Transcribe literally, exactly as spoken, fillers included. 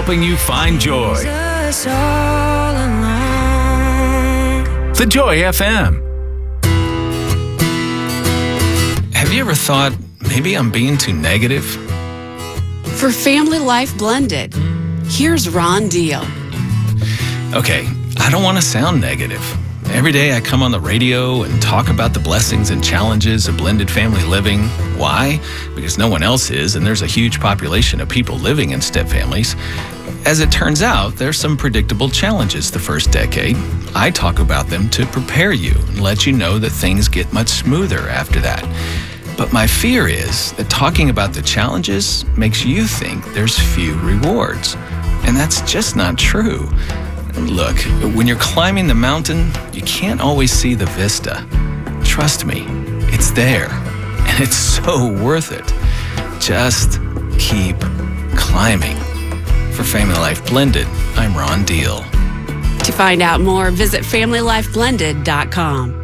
helping you find joy. Jesus all along. The Joy F M. Have you ever thought, maybe I'm being too negative? For Family Life Blended, here's Ron Deal. Okay, I don't want to sound negative. Every day I come on the radio and talk about the blessings and challenges of blended family living. Why? Because no one else is, and there's a huge population of people living in step families. As it turns out, there's some predictable challenges the first decade. I talk about them to prepare you and let you know that things get much smoother after that. But my fear is that talking about the challenges makes you think there's few rewards. And that's just not true. Look, when you're climbing the mountain, you can't always see the vista. Trust me, it's there, and it's so worth it. Just keep climbing. For Family Life Blended, I'm Ron Deal. To find out more, visit family life blended dot com.